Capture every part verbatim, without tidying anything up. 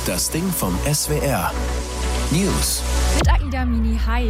Das Ding vom S W R. News. Mit Aida Mini, hi.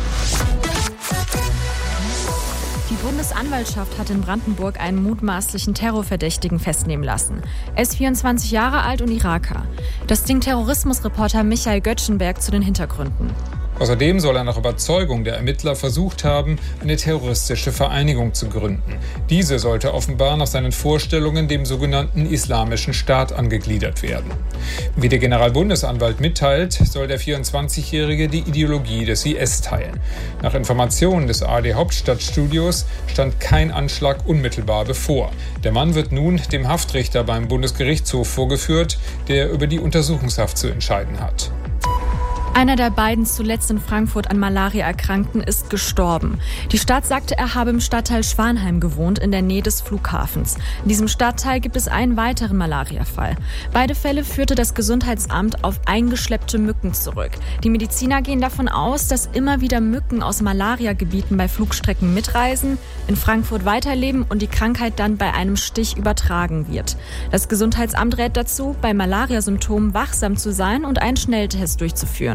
Die Bundesanwaltschaft hat in Brandenburg einen mutmaßlichen Terrorverdächtigen festnehmen lassen. Er ist vierundzwanzig Jahre alt und Iraker. Das Ding Terrorismusreporter Michael Göttschenberg zu den Hintergründen. Außerdem soll er nach Überzeugung der Ermittler versucht haben, eine terroristische Vereinigung zu gründen. Diese sollte offenbar nach seinen Vorstellungen dem sogenannten Islamischen Staat angegliedert werden. Wie der Generalbundesanwalt mitteilt, soll der vierundzwanzigjährige die Ideologie des I S teilen. Nach Informationen des A R D-Hauptstadtstudios stand kein Anschlag unmittelbar bevor. Der Mann wird nun dem Haftrichter beim Bundesgerichtshof vorgeführt, der über die Untersuchungshaft zu entscheiden hat. Einer der beiden zuletzt in Frankfurt an Malaria Erkrankten ist gestorben. Die Stadt sagte, er habe im Stadtteil Schwanheim gewohnt, in der Nähe des Flughafens. In diesem Stadtteil gibt es einen weiteren Malariafall. Beide Fälle führte das Gesundheitsamt auf eingeschleppte Mücken zurück. Die Mediziner gehen davon aus, dass immer wieder Mücken aus Malariagebieten bei Flugstrecken mitreisen, in Frankfurt weiterleben und die Krankheit dann bei einem Stich übertragen wird. Das Gesundheitsamt rät dazu, bei Malariasymptomen wachsam zu sein und einen Schnelltest durchzuführen.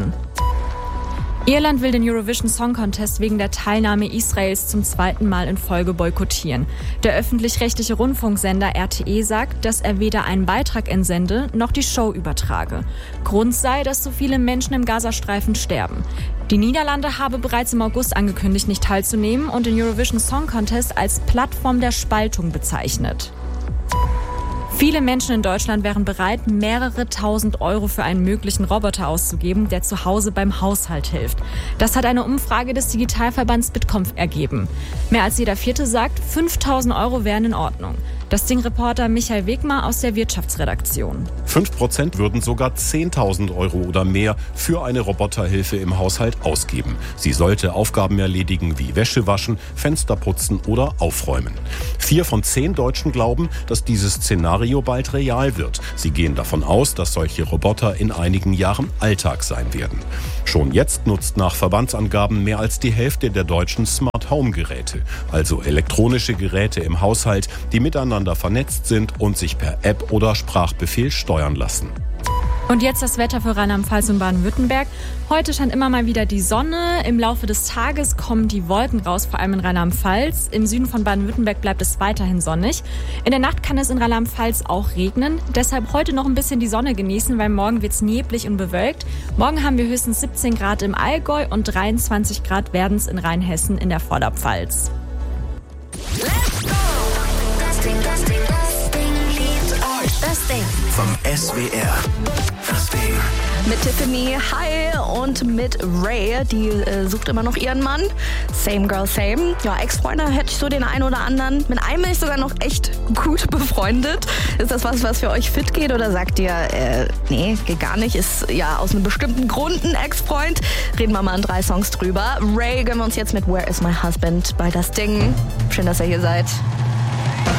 Irland will den Eurovision Song Contest wegen der Teilnahme Israels zum zweiten Mal in Folge boykottieren. Der öffentlich-rechtliche Rundfunksender R T E sagt, dass er weder einen Beitrag entsende, noch die Show übertrage. Grund sei, dass so viele Menschen im Gazastreifen sterben. Die Niederlande habe bereits im August angekündigt, nicht teilzunehmen und den Eurovision Song Contest als Plattform der Spaltung bezeichnet. Viele Menschen in Deutschland wären bereit, mehrere tausend Euro für einen möglichen Roboter auszugeben, der zu Hause beim Haushalt hilft. Das hat eine Umfrage des Digitalverbands Bitkom ergeben. Mehr als jeder Vierte sagt, fünftausend Euro wären in Ordnung. Das Ding-Reporter Michael Wegmar aus der Wirtschaftsredaktion. fünf Prozent würden sogar zehntausend Euro oder mehr für eine Roboterhilfe im Haushalt ausgeben. Sie sollte Aufgaben erledigen wie Wäsche waschen, Fenster putzen oder aufräumen. Vier von zehn Deutschen glauben, dass dieses Szenario bald real wird. Sie gehen davon aus, dass solche Roboter in einigen Jahren Alltag sein werden. Schon jetzt nutzt nach Verbandsangaben mehr als die Hälfte der Deutschen Smart-Home-Geräte, also elektronische Geräte im Haushalt, die miteinander vernetzt sind und sich per App oder Sprachbefehl steuern lassen. Und jetzt das Wetter für Rheinland-Pfalz und Baden-Württemberg. Heute scheint immer mal wieder die Sonne. Im Laufe des Tages kommen die Wolken raus, vor allem in Rheinland-Pfalz. Im Süden von Baden-Württemberg bleibt es weiterhin sonnig. In der Nacht kann es in Rheinland-Pfalz auch regnen. Deshalb heute noch ein bisschen die Sonne genießen, weil morgen wird es neblig und bewölkt. Morgen haben wir höchstens siebzehn Grad im Allgäu und dreiundzwanzig Grad werden es in Rheinhessen in der Vorderpfalz. Das Ding vom S W R. Das Ding. Mit Tiffany, hi, und mit Ray, die äh, sucht immer noch ihren Mann. Same girl, same. Ja, Ex-Freunde hätte ich so den einen oder anderen. Mit einem bin ich sogar noch echt gut befreundet. Ist das was, was für euch fit geht oder sagt ihr, äh, nee, geht gar nicht, ist ja aus einem bestimmten Grund ein Ex-Freund? Reden wir mal in drei Songs drüber. Ray gönnen wir uns jetzt mit Where is my husband bei Das Ding. Schön, dass ihr hier seid.